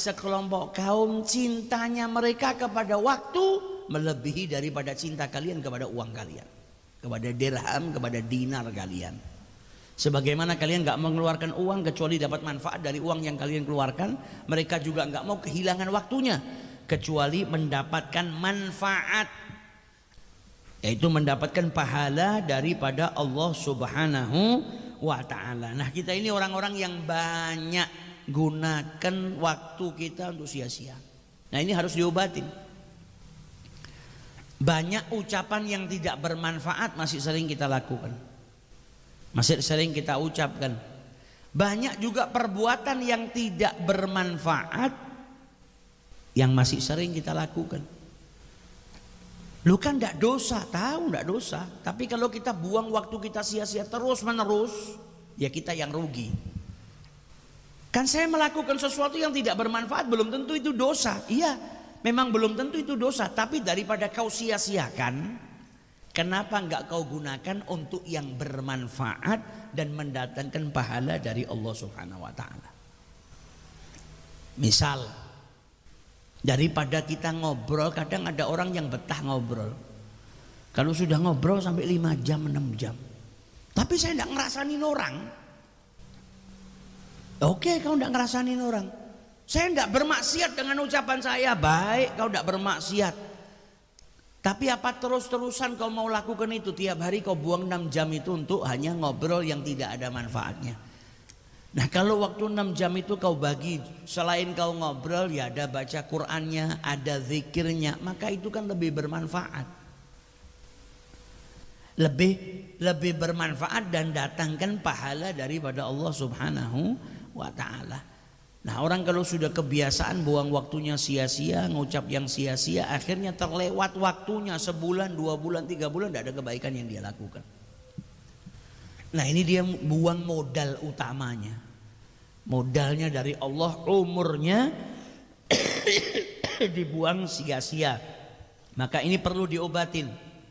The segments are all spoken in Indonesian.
sekelompok kaum cintanya mereka kepada waktu melebihi daripada cinta kalian kepada uang kalian, kepada dirham, kepada dinar kalian. Sebagaimana kalian nggak mengeluarkan uang kecuali dapat manfaat dari uang yang kalian keluarkan, mereka juga nggak mau kehilangan waktunya kecuali mendapatkan manfaat, yaitu mendapatkan pahala daripada Allah Subhanahu wa ta'ala. Nah, kita ini orang-orang yang banyak gunakan waktu kita untuk sia-sia. Nah, ini harus diobatin. Banyak ucapan yang tidak bermanfaat masih sering kita lakukan, masih sering kita ucapkan. Banyak juga perbuatan yang tidak bermanfaat yang masih sering kita lakukan. Lu kan tidak dosa, tahu tidak dosa, tapi kalau kita buang waktu kita sia-sia terus menerus, ya kita yang rugi. Kan saya melakukan sesuatu yang tidak bermanfaat, belum tentu itu dosa. Iya, memang belum tentu itu dosa, tapi daripada kau sia-siakan, kenapa enggak kau gunakan untuk yang bermanfaat dan mendatangkan pahala dari Allah Subhanahu wa ta'ala. Misal, daripada kita ngobrol, kadang ada orang yang betah ngobrol. Kalau sudah ngobrol sampai 5 jam, 6 jam. Tapi saya tidak ngerasain orang. Oke, kau tidak ngerasain orang. Saya tidak bermaksiat dengan ucapan saya. Baik, kau tidak bermaksiat. Tapi apa terus-terusan kau mau lakukan itu? Tiap hari kau buang 6 jam itu untuk hanya ngobrol yang tidak ada manfaatnya. Nah, kalau waktu 6 jam itu kau bagi, selain kau ngobrol ya ada baca Qur'annya, ada zikirnya, maka itu kan lebih bermanfaat. Lebih bermanfaat dan datangkan pahala daripada Allah Subhanahu wa ta'ala. Nah, orang kalau sudah kebiasaan buang waktunya sia-sia, ngucap yang sia-sia, akhirnya terlewat waktunya sebulan, 2 bulan, 3 bulan, tidak ada kebaikan yang dia lakukan. Nah, ini dia buang modal utamanya. Modalnya dari Allah, umurnya dibuang sia-sia. Maka ini perlu diobatin.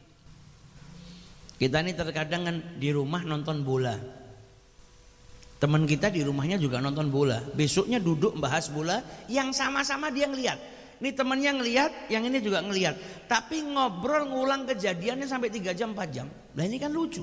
Kita ini terkadang kan di rumah nonton bola, teman kita di rumahnya juga nonton bola, besoknya duduk bahas bola yang sama-sama dia ngelihat. Ini temannya ngelihat, yang ini juga ngelihat, tapi ngobrol ngulang kejadiannya sampai 3 jam 4 jam. Nah, ini kan lucu.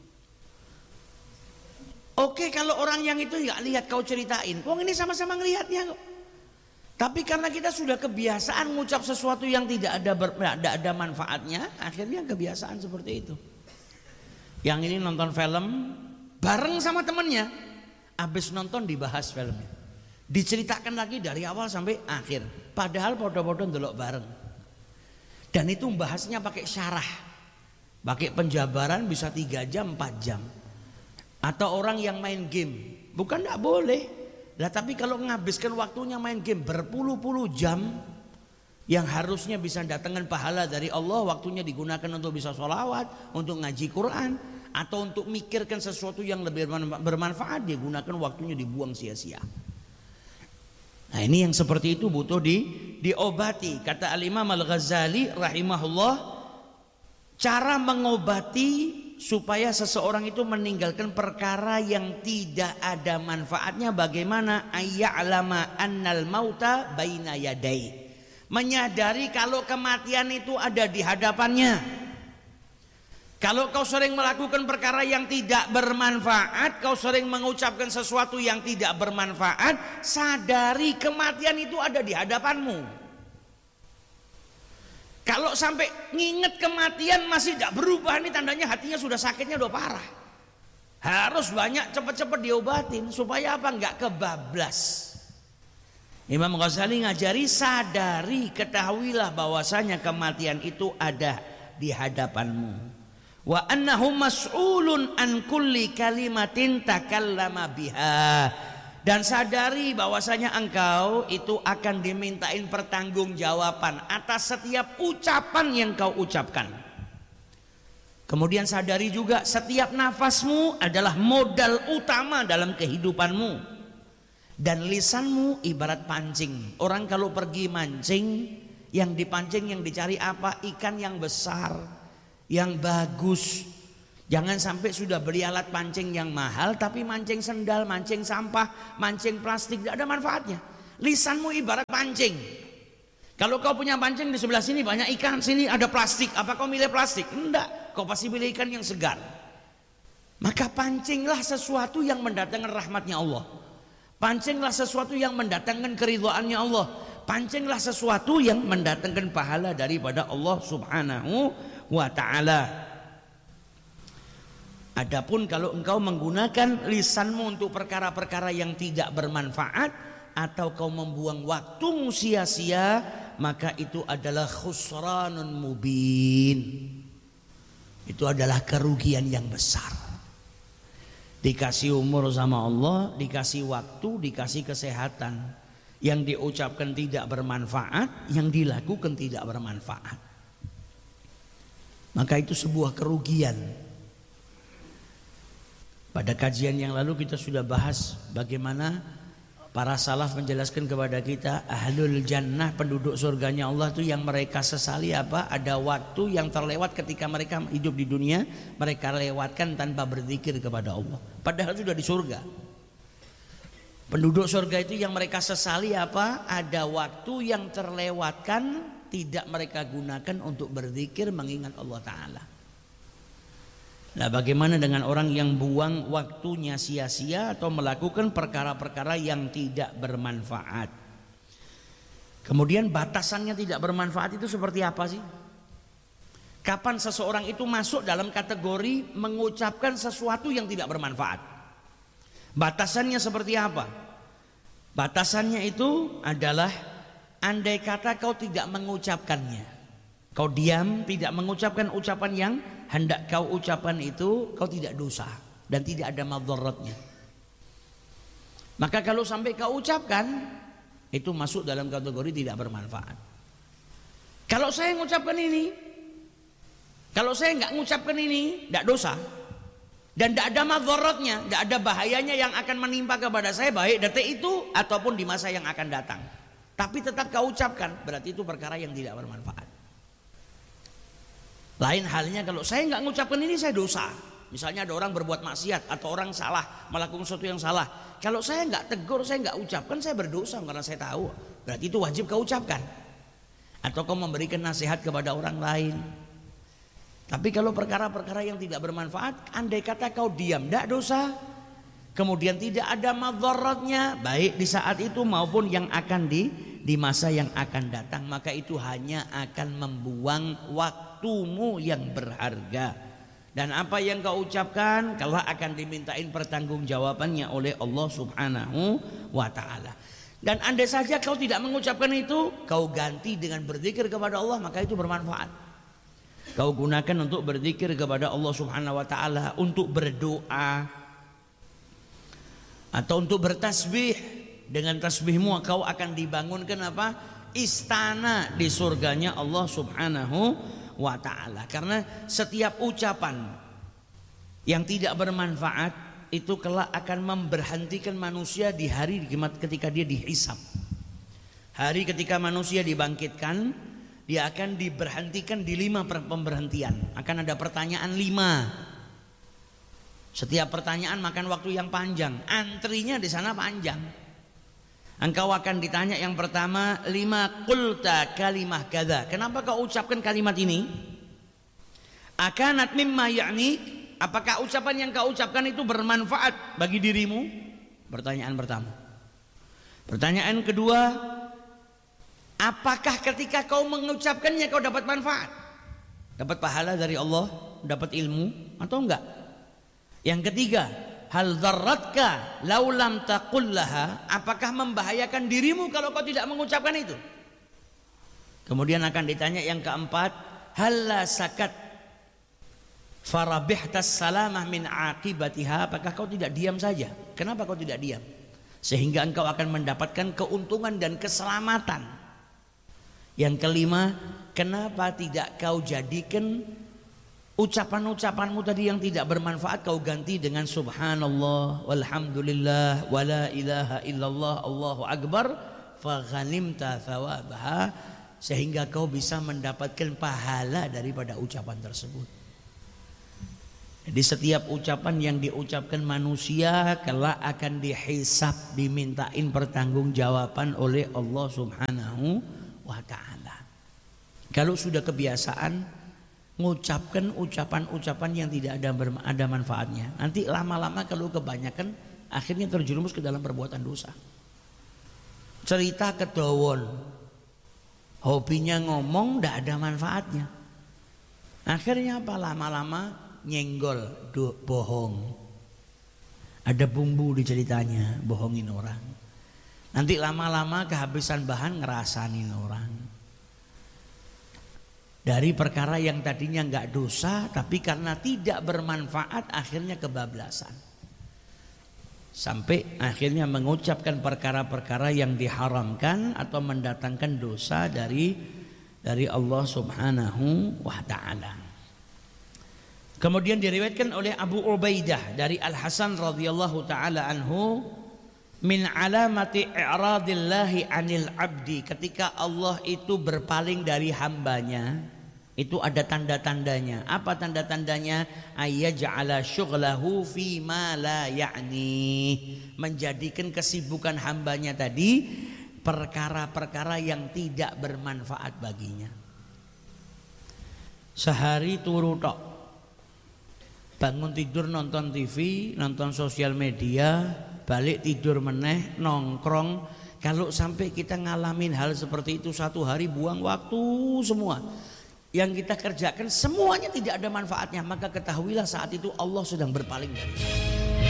Oke, kalau orang yang itu nggak lihat kau ceritain, wong ini sama-sama ngelihatnya kok. Tapi karena kita sudah kebiasaan ngucap sesuatu yang tidak ada manfaatnya, akhirnya kebiasaan seperti itu. Yang ini nonton film bareng sama temennya, habis nonton dibahas filmnya, diceritakan lagi dari awal sampai akhir, padahal podo-podo ndelok bareng. Dan itu bahasnya pakai syarah, pakai penjabaran, bisa 3 jam 4 jam. Atau orang yang main game, bukan tidak boleh lah, tapi kalau menghabiskan waktunya main game berpuluh-puluh jam, yang harusnya bisa datangkan pahala dari Allah, waktunya digunakan untuk bisa sholawat, untuk ngaji Quran, atau untuk mikirkan sesuatu yang lebih bermanfaat, dia gunakan waktunya dibuang sia-sia. Nah, ini yang seperti itu butuh diobati. Kata Al-Imam Al-Ghazali rahimahullah, cara mengobati supaya seseorang itu meninggalkan perkara yang tidak ada manfaatnya, bagaimana? Ayya'lama annal mauta baina yadai, menyadari kalau kematian itu ada di hadapannya. Kalau kau sering melakukan perkara yang tidak bermanfaat, kau sering mengucapkan sesuatu yang tidak bermanfaat, sadari kematian itu ada di hadapanmu. Kalau sampai nginget kematian masih tidak berubah, ini tandanya hatinya sudah sakitnya udah parah. Harus banyak cepat-cepat diobatin supaya apa? Enggak kebablas. Imam Ghazali ngajari, sadari, ketahuilah bahwasanya kematian itu ada di hadapanmu. Wa annahu mas'ulun an kulli kalimatin takallama biha. Dan sadari bahwasanya engkau itu akan dimintain pertanggungjawaban atas setiap ucapan yang kau ucapkan. Kemudian sadari juga setiap nafasmu adalah modal utama dalam kehidupanmu. Dan lisanmu ibarat pancing. Orang kalau pergi mancing, yang dipancing, yang dicari apa? Ikan yang besar, yang bagus. Jangan sampai sudah beli alat pancing yang mahal tapi mancing sendal, mancing sampah, mancing plastik, tidak ada manfaatnya. Lisanmu ibarat pancing. Kalau kau punya pancing di sebelah sini banyak ikan, sini ada plastik, apa kau milih plastik? Enggak, kau pasti pilih ikan yang segar. Maka pancinglah sesuatu yang mendatangkan rahmatnya Allah. Pancinglah sesuatu yang mendatangkan keridhaannya Allah. Pancinglah sesuatu yang mendatangkan pahala daripada Allah Subhanahu wa ta'ala. Adapun kalau engkau menggunakan lisanmu untuk perkara-perkara yang tidak bermanfaat, atau kau membuang waktumu sia-sia, maka itu adalah khusranun mubin. Itu adalah kerugian yang besar. Dikasih umur sama Allah, dikasih waktu, dikasih kesehatan, yang diucapkan tidak bermanfaat, yang dilakukan tidak bermanfaat, maka itu sebuah kerugian. Pada kajian yang lalu kita sudah bahas bagaimana para salaf menjelaskan kepada kita, ahlul jannah, penduduk surganya Allah itu yang mereka sesali apa? Ada waktu yang terlewat ketika mereka hidup di dunia, mereka lewatkan tanpa berzikir kepada Allah, padahal sudah di surga. Penduduk surga itu yang mereka sesali apa? Ada waktu yang terlewatkan tidak mereka gunakan untuk berzikir mengingat Allah Ta'ala. Nah, bagaimana dengan orang yang buang waktunya sia-sia atau melakukan perkara-perkara yang tidak bermanfaat? Kemudian batasannya tidak bermanfaat itu seperti apa sih? Kapan seseorang itu masuk dalam kategori mengucapkan sesuatu yang tidak bermanfaat? Batasannya seperti apa? Batasannya itu adalah andai kata kau tidak mengucapkannya, kau diam, tidak mengucapkan ucapan yang hendak kau ucapkan itu, kau tidak dosa dan tidak ada madharatnya. Maka kalau sampai kau ucapkan, itu masuk dalam kategori tidak bermanfaat. Kalau saya mengucapkan ini, kalau saya nggak mengucapkan ini, tidak dosa dan tidak ada madharatnya, tidak ada bahayanya yang akan menimpa kepada saya baik detik itu ataupun di masa yang akan datang. Tapi tetap kau ucapkan, berarti itu perkara yang tidak bermanfaat. Lain halnya kalau saya nggak mengucapkan ini, saya dosa. Misalnya ada orang berbuat maksiat atau orang salah melakukan sesuatu yang salah, kalau saya nggak tegur, saya nggak ucapkan, saya berdosa karena saya tahu. Berarti itu wajib kau ucapkan. Atau kau memberikan nasihat kepada orang lain. Tapi kalau perkara-perkara yang tidak bermanfaat, andai kata kau diam, tidak dosa. Kemudian tidak ada madharatnya, baik di saat itu maupun yang akan di masa yang akan datang, maka itu hanya akan membuang waktumu yang berharga. Dan apa yang kau ucapkan kalau akan dimintain pertanggungjawabannya oleh Allah Subhanahu wa ta'ala. Dan andai saja kau tidak mengucapkan itu, kau ganti dengan berzikir kepada Allah, maka itu bermanfaat. Kau gunakan untuk berzikir kepada Allah Subhanahu wa ta'ala, untuk berdoa atau untuk bertasbih. Dengan tasbihmu kau akan dibangunkan apa? Istana di surganya Allah Subhanahu wa ta'ala. Karena setiap ucapan yang tidak bermanfaat itu kelak akan memberhentikan manusia di hari kiamat ketika dia dihisab. Hari ketika manusia dibangkitkan, dia akan diberhentikan di 5 pemberhentian. Akan ada pertanyaan 5. Setiap pertanyaan makan waktu yang panjang, antrinya di sana panjang. Engkau akan ditanya yang pertama, lima qulta kalimah kadza. Kenapa kau ucapkan kalimat ini? Akanat mimma ya'ni, apakah ucapan yang kau ucapkan itu bermanfaat bagi dirimu? Pertanyaan pertama. Pertanyaan kedua, apakah ketika kau mengucapkannya kau dapat manfaat? Dapat pahala dari Allah, dapat ilmu atau enggak? Yang ketiga, hal dzarratka law lam taqul laha, apakah membahayakan dirimu kalau kau tidak mengucapkan itu? Kemudian akan ditanya yang keempat, halla sakat farabihtas salamah min aqibatiha, apakah kau tidak diam saja? Kenapa kau tidak diam? Sehingga engkau akan mendapatkan keuntungan dan keselamatan. Yang kelima, kenapa tidak kau jadikan ucapan-ucapanmu tadi yang tidak bermanfaat kau ganti dengan subhanallah walhamdulillah wala ilaha illallah Allahu akbar fa ghanimta thawabaha, sehingga kau bisa mendapatkan pahala daripada ucapan tersebut. Jadi setiap ucapan yang diucapkan manusia kelak akan dihisab, dimintain pertanggungjawaban oleh Allah Subhanahu wa ta'ala. Kalau sudah kebiasaan mengucapkan ucapan-ucapan yang tidak ada manfaatnya, nanti lama-lama kalau kebanyakan akhirnya terjerumus ke dalam perbuatan dosa. Cerita kedawon, hobinya ngomong tidak ada manfaatnya. Akhirnya apa? Lama-lama nyenggol, bohong. Ada bumbu di ceritanya, bohongin orang. Nanti lama-lama kehabisan bahan, ngerasanin orang. Dari perkara yang tadinya nggak dosa, tapi karena tidak bermanfaat akhirnya kebablasan. Sampai akhirnya mengucapkan perkara-perkara yang diharamkan atau mendatangkan dosa dari Allah Subhanahu wa ta'ala. Kemudian diriwayatkan oleh Abu Ubaidah dari Al Hasan radhiyallahu taala anhu, min alamati i'radillahi 'anil 'abdi, ketika Allah itu berpaling dari hambanya, itu ada tanda-tandanya. Apa tanda-tandanya? Ayyaj'ala syughlahu fi ma la ya'ni, menjadikan kesibukan hambanya tadi perkara-perkara yang tidak bermanfaat baginya. Sehari turu tok, bangun tidur nonton TV, nonton sosial media, balik tidur meneh, nongkrong. Kalau sampai kita ngalamin hal seperti itu satu hari, buang waktu semua. Yang kita kerjakan semuanya tidak ada manfaatnya, maka ketahuilah saat itu Allah sedang berpaling dari kita.